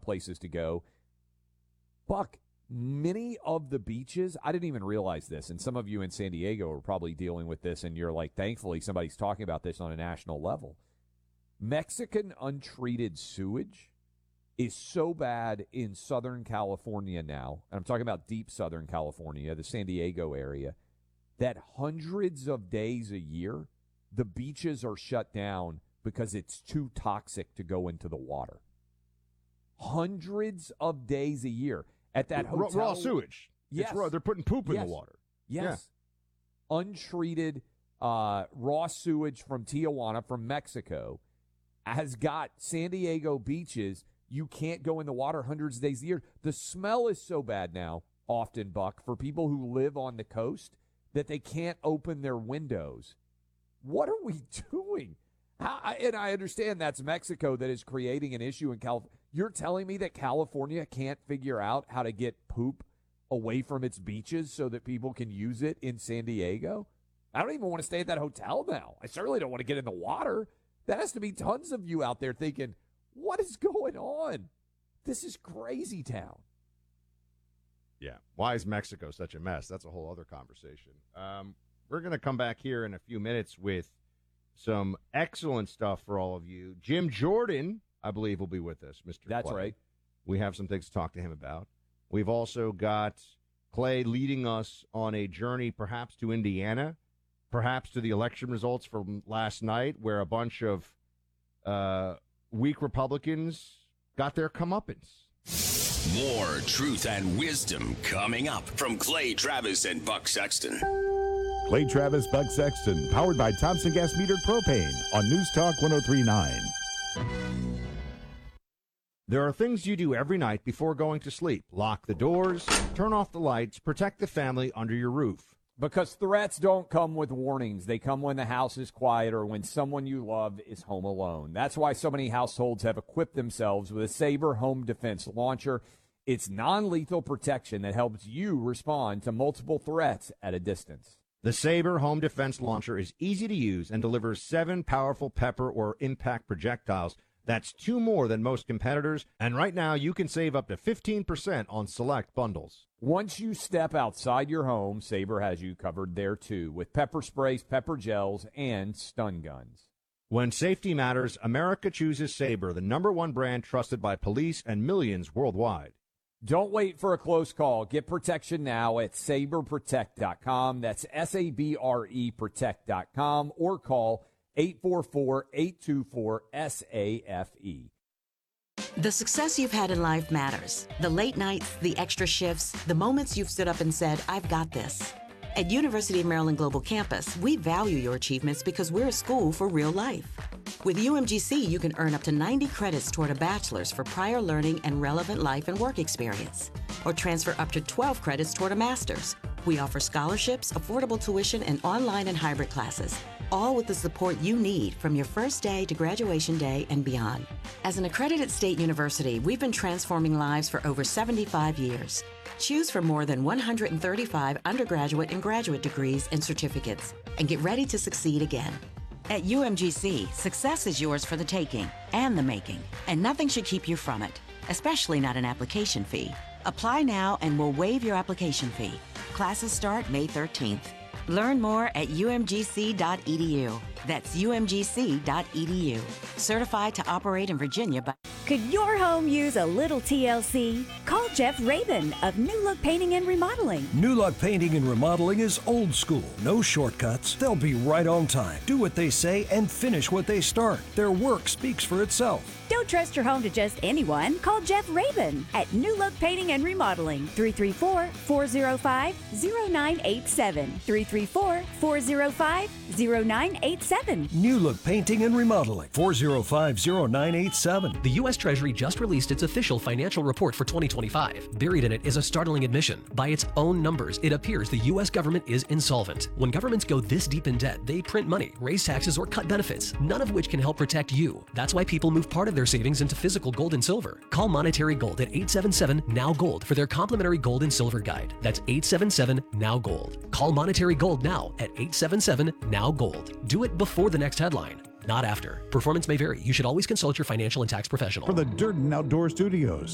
places to go. Buck, many of the beaches, I didn't even realize this, and some of you in San Diego are probably dealing with this, and you're like, thankfully somebody's talking about this on a national level. Mexican untreated sewage is so bad in Southern California now, and I'm talking about deep Southern California, the San Diego area, that hundreds of days a year, the beaches are shut down because it's too toxic to go into the water. Hundreds of days a year. At that hotel. Raw sewage. Yes. They're putting poop in the water. Yes. Yeah. Untreated raw sewage from Tijuana, from Mexico, has got San Diego beaches. You can't go in the water hundreds of days a year. The smell is so bad now, often, Buck, for people who live on the coast, that they can't open their windows. What are we doing? And I understand that's Mexico that is creating an issue in California. You're telling me that California can't figure out how to get poop away from its beaches so that people can use it in San Diego? I don't even want to stay at that hotel now. I certainly don't want to get in the water. That has to be tons of you out there thinking, what is going on? This is crazy town. Yeah. Why is Mexico such a mess? That's a whole other conversation. We're going to come back here in a few minutes with some excellent stuff for all of you. Jim Jordan, I believe, will be with us, Mr. That's Clay. right. We have some things to talk to him about. We've also got Clay leading us on a journey perhaps to Indiana, perhaps to the election results from last night, where a bunch of weak Republicans got their comeuppance. More truth and wisdom coming up from Clay Travis and Buck Sexton. Clay Travis, Buck Sexton, powered by Thompson Gas Metered Propane on News Talk 103.9. There are things you do every night before going to sleep. Lock the doors, turn off the lights, protect the family under your roof. Because threats don't come with warnings. They come when the house is quiet or when someone you love is home alone. That's why so many households have equipped themselves with a Sabre Home Defense Launcher. It's non-lethal protection that helps you respond to multiple threats at a distance. The Sabre Home Defense Launcher is easy to use and delivers 7 powerful pepper or impact projectiles. That's 2 more than most competitors, and right now you can save up to 15% on select bundles. Once you step outside your home, Sabre has you covered there too, with pepper sprays, pepper gels, and stun guns. When safety matters, America chooses Sabre, the #1 brand trusted by police and millions worldwide. Don't wait for a close call. Get protection now at saberprotect.com. That's SABRE protect.com, or call 844-824-SAFE. The success you've had in life matters. The late nights, the extra shifts, the moments you've stood up and said, I've got this. At University of Maryland Global Campus, we value your achievements because we're a school for real life. With UMGC, you can earn up to 90 credits toward a bachelor's for prior learning and relevant life and work experience, or transfer up to 12 credits toward a master's. We offer scholarships, affordable tuition, and online and hybrid classes, all with the support you need from your first day to graduation day and beyond. As an accredited state university, we've been transforming lives for over 75 years. Choose from more than 135 undergraduate and graduate degrees and certificates, and get ready to succeed again. At UMGC, success is yours for the taking and the making, and nothing should keep you from it, especially not an application fee. Apply now and we'll waive your application fee. Classes start May 13th. Learn more at umgc.edu. That's umgc.edu. Certified to operate in Virginia by... Could your home use a little TLC? Call Jeff Rabin of New Look Painting and Remodeling. New Look Painting and Remodeling is old school. No shortcuts. They'll be right on time. Do what they say and finish what they start. Their work speaks for itself. Don't trust your home to just anyone. Call Jeff Rabin at New Look Painting and Remodeling. 334-405-0987. 334-405-0987. New Look Painting and Remodeling. 405-0987. The U.S. Treasury just released its official financial report for 2025. Buried in it is a startling admission. By its own numbers, it appears the U.S. government is insolvent. When governments go this deep in debt, they print money, raise taxes, or cut benefits, none of which can help protect you. That's why people move part of their savings into physical gold and silver. Call Monetary Gold at 877-NOW-GOLD for their complimentary gold and silver guide. That's 877-NOW-GOLD. Call Monetary Gold now at 877-NOW-GOLD. Do it before the next headline, not after. Performance may vary. You should always consult your financial and tax professional. For the Dirt and Outdoor Studios,